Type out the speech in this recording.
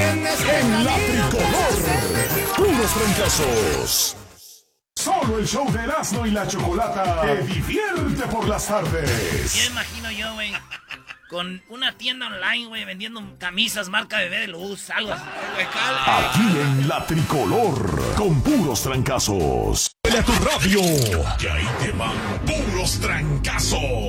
En la tricolor, puros trancazos. Solo el show de Erasmo y la Chocolata te divierte por las tardes. Ya imagino yo, güey, con una tienda online, güey, vendiendo camisas marca Bebé de Luz, algo así. Aquí en la tricolor, con puros trancazos. ¡Dale a tu radio! Que ahí te van puros trancazos.